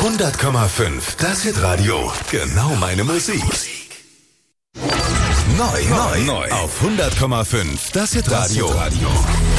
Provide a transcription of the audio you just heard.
100,5. Das Hitradio. Genau meine Musik. Neu auf 100,5. Das Hitradio.